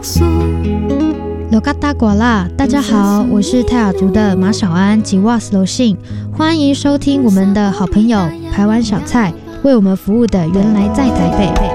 罗嘎达果啦，大家好，我是泰雅族的马小安及瓦斯罗信，欢迎收听我们的好朋友排湾小菜为我们服务的原来在台北。